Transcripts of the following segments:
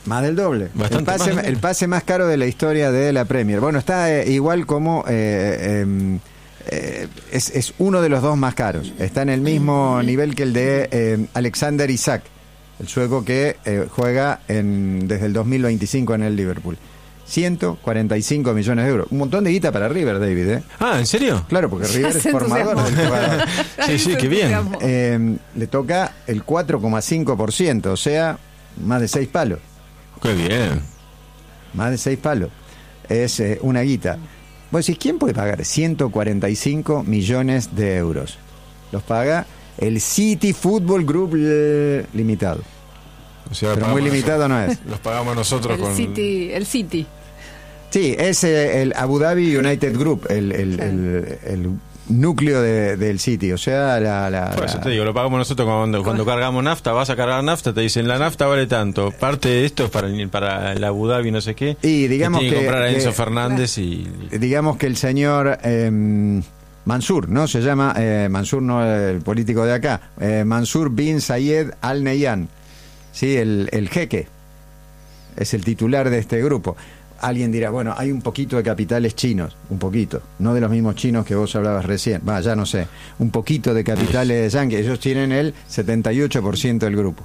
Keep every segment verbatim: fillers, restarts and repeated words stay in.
Más del doble. Bastante el, pase, más. el pase más caro de la historia de la Premier. Bueno, está eh, igual como... Eh, eh, eh, es, es uno de los dos más caros. Está en el mismo nivel que el de eh, Alexander Isak, el sueco que eh, juega en, desde el dos mil veinticinco en el Liverpool. ciento cuarenta y cinco millones de euros. Un montón de guita para River, David, ¿eh? Ah, ¿en serio? Claro, porque River Ya es se formador del jugador. Sí, sí, qué bien. Eh, le toca el cuatro coma cinco por ciento, o sea, más de seis palos. Qué bien. Más de seis palos. Es eh, una guita. Vos decís, ¿quién puede pagar ciento cuarenta y cinco millones de euros? Los paga el City Football Group eh, Limitado. O sea, Pero muy limitado no es. Los pagamos nosotros El con... City, el City. Sí, es eh, el Abu Dhabi United Group, el, el, Claro. el, el núcleo de, del City. O sea, la... la, Por eso la- te digo, lo pagamos nosotros cuando, cuando cargamos nafta. Vas a cargar nafta, te dicen la nafta vale tanto. Parte de esto es para el, para el Abu Dhabi, no sé qué. Y digamos tiene que, que- comprar a Enzo que- Fernández y. digamos que el señor eh, Mansur, ¿no? Se llama eh, Mansur, no el político de acá, eh, Mansur bin Zayed Al Nahyan, sí, el, el jeque, es el titular de este grupo. Alguien dirá, bueno, hay un poquito de capitales chinos, un poquito, no de los mismos chinos que vos hablabas recién, va, ya no sé, un poquito de capitales yanquis, ellos tienen el setenta y ocho por ciento del grupo.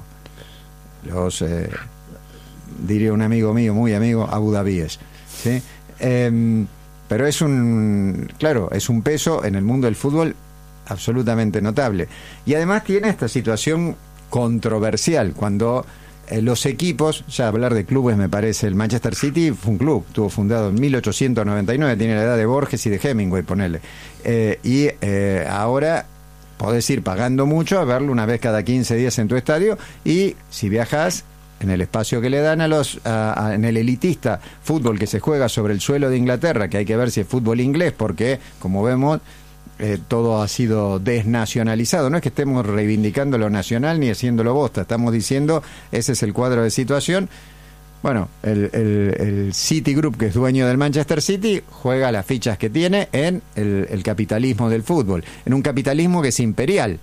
Los, eh, diría un amigo mío, muy amigo, Abu Dhabíes, ¿sí? Eh, pero es un, claro, es un peso en el mundo del fútbol absolutamente notable. Y además tiene esta situación controversial, cuando eh, los equipos, ya hablar de clubes me parece, el Manchester City fue un club, estuvo fundado en mil ochocientos noventa y nueve, tiene la edad de Borges y de Hemingway, ponele. Eh, y eh, ahora podés ir pagando mucho a verlo una vez cada quince días en tu estadio, y si viajás en el espacio que le dan a los a, a, en el elitista fútbol que se juega sobre el suelo de Inglaterra, que hay que ver si es fútbol inglés, porque como vemos eh, todo ha sido desnacionalizado. No es que estemos reivindicando lo nacional ni haciéndolo bosta, estamos diciendo ese es el cuadro de situación. Bueno, el, el, el Citigroup, que es dueño del Manchester City, juega las fichas que tiene en el, el capitalismo del fútbol, en un capitalismo que es imperial.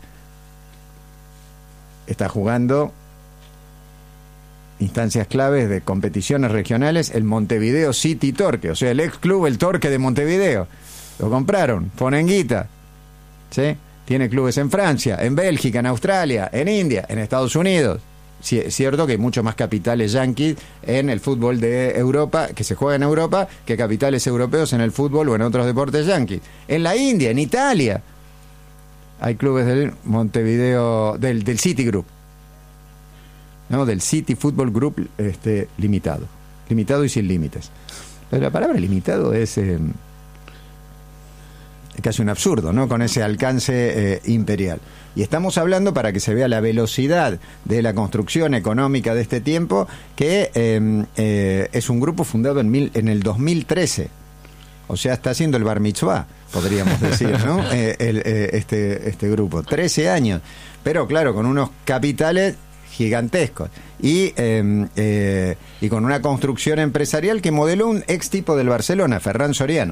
Está jugando instancias claves de competiciones regionales, el Montevideo City Torque, o sea, el ex club El Torque de Montevideo. Lo compraron, ponen guita, ¿sí? Tiene clubes en Francia, en Bélgica, en Australia, en India, en Estados Unidos. Sí, es cierto que hay mucho más capitales yanquis en el fútbol de Europa, que se juega en Europa, que capitales europeos en el fútbol o en otros deportes yanquis. En la India, en Italia, hay clubes del Montevideo, del, del Citigroup. No, del City Football Group este, limitado. Limitado y sin límites. Pero la palabra limitado es, eh, es casi un absurdo, ¿no? Con ese alcance eh, imperial. Y estamos hablando, para que se vea la velocidad de la construcción económica de este tiempo, que eh, eh, es un grupo fundado en, mil, en el dos mil trece. O sea, está haciendo el bar mitzvah, podríamos decir, ¿no? Eh, el, eh, este, este grupo. trece años. Pero claro, con unos capitales gigantescos y, eh, eh, y con una construcción empresarial que modeló un ex tipo del Barcelona, Ferran Soriano,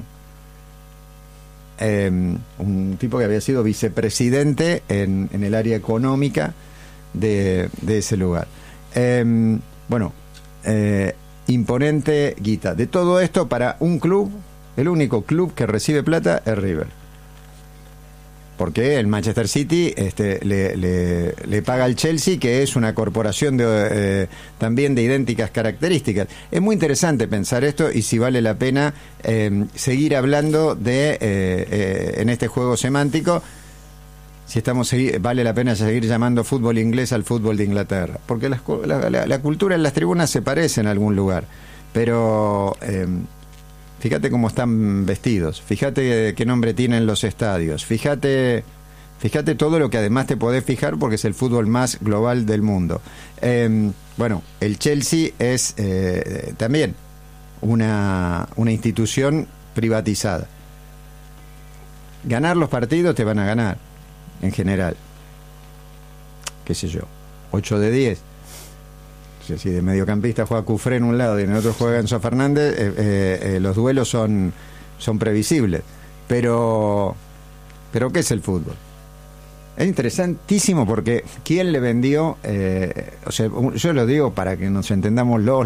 eh, un tipo que había sido vicepresidente en, en el área económica de, de ese lugar. Eh, bueno, eh, imponente guita. De todo esto, para un club, el único club que recibe plata es River. Porque el Manchester City este, le, le, le paga al Chelsea, que es una corporación de, eh, también de idénticas características. Es muy interesante pensar esto y si vale la pena eh, seguir hablando de eh, eh, en este juego semántico, si estamos vale la pena seguir llamando fútbol inglés al fútbol de Inglaterra. Porque la, la, la, la cultura en las tribunas se parece en algún lugar. Pero... Eh, fíjate cómo están vestidos, fíjate qué nombre tienen los estadios, fíjate, fíjate todo lo que además te podés fijar porque es el fútbol más global del mundo. Eh, bueno, el Chelsea es eh, también una, una institución privatizada. Ganar los partidos te van a ganar, en general. Qué sé yo, ocho de diez. Si de mediocampista juega Cufré en un lado y en el otro juega Enzo Fernández, eh, eh, eh, los duelos son, son previsibles. Pero, pero ¿qué es el fútbol? Es interesantísimo porque ¿quién le vendió? Eh, o sea, yo lo digo para que nos entendamos los